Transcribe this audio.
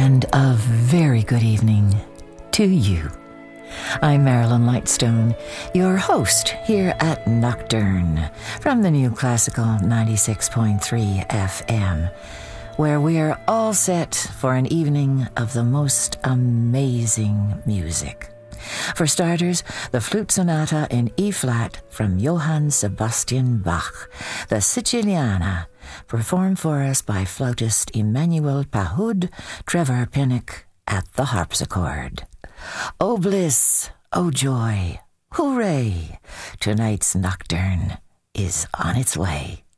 and a very good evening to you. I'm Marilyn Lightstone, your host here at Nocturne from the New Classical 96.3 FM, where we're all set for an evening of the most amazing music. For starters, the Flute Sonata in E-flat from Johann Sebastian Bach, the Siciliana, performed for us by flautist Emmanuel Pahud, Trevor Pinnock at the harpsichord. Oh bliss, oh joy, hooray! Tonight's Nocturne is on its way.